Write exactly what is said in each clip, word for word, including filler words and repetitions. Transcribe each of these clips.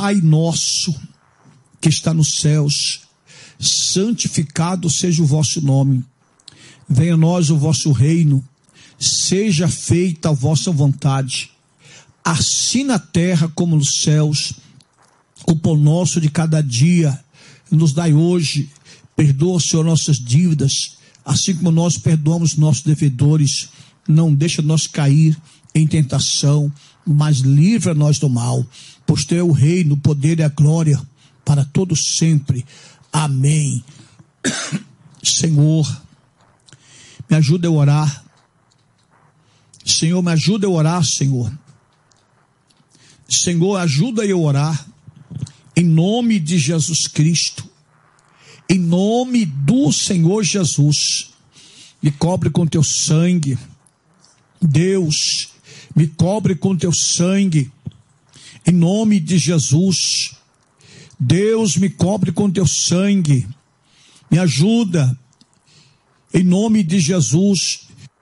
Pai nosso que está nos céus, santificado seja o vosso nome. Venha a nós o vosso reino, seja feita a vossa vontade, assim na terra como nos céus. O pão nosso de cada dia nos dai hoje. Perdoa, Senhor, nossas dívidas, assim como nós perdoamos nossos devedores. Não deixa nós cair em tentação, mas livra-nos do mal, pois teu é o reino, o poder e a glória para todos sempre. Amém. Senhor, me ajuda a orar. Senhor, me ajuda a orar, Senhor. Senhor, ajuda eu a orar. Em nome de Jesus Cristo. Em nome do Senhor Jesus. Me cobre com teu sangue. Deus, me cobre com teu sangue. Em nome de Jesus. Deus, me cobre com teu sangue. Me ajuda. Em nome de Jesus.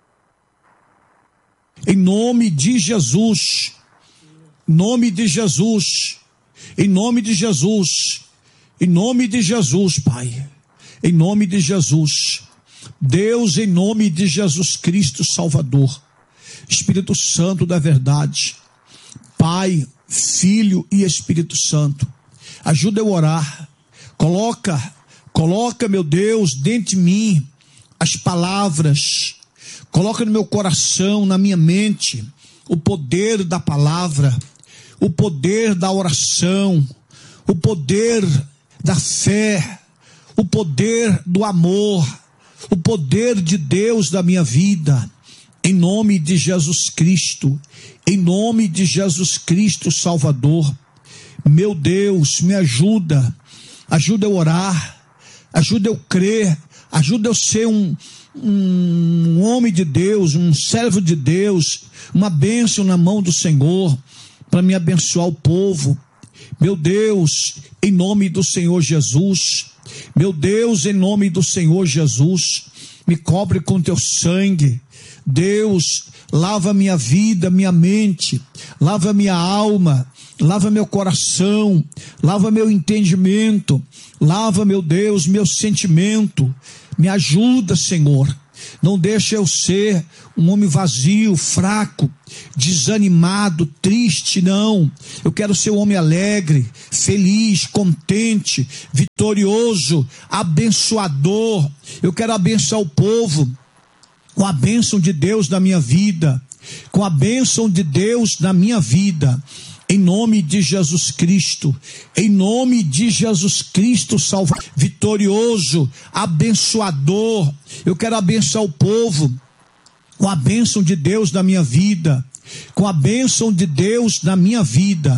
Em nome de Jesus. Em nome de Jesus. Em nome de Jesus. Em nome de Jesus, Pai. Em nome de Jesus. Deus, em nome de Jesus Cristo, Salvador. Espírito Santo da verdade. Pai, Filho e Espírito Santo. Ajuda eu a orar. Coloca, coloca, meu Deus, dentro de mim as palavras. Coloca no meu coração, na minha mente, o poder da palavra, o poder da oração, o poder da fé, o poder do amor, o poder de Deus da minha vida, em nome de Jesus Cristo, em nome de Jesus Cristo Salvador. Meu Deus, me ajuda, ajuda eu a orar, ajuda eu crer, ajuda eu ser um, um homem de Deus, um servo de Deus, uma bênção na mão do Senhor, para me abençoar o povo. Meu Deus, em nome do Senhor Jesus, meu Deus, em nome do Senhor Jesus, me cobre com teu sangue. Deus, lava minha vida, minha mente, lava minha alma, lava meu coração, lava meu entendimento, lava, meu Deus, meu sentimento. Me ajuda, Senhor. Não deixa eu ser um homem vazio, fraco, desanimado, triste, não. Eu quero ser um homem alegre, feliz, contente, vitorioso, abençoador. Eu quero abençoar o povo com a bênção de Deus na minha vida, com a bênção de Deus na minha vida. Em nome de Jesus Cristo, em nome de Jesus Cristo, Salvador, vitorioso, abençoador. Eu quero abençoar o povo com a bênção de Deus na minha vida, com a bênção de Deus na minha vida.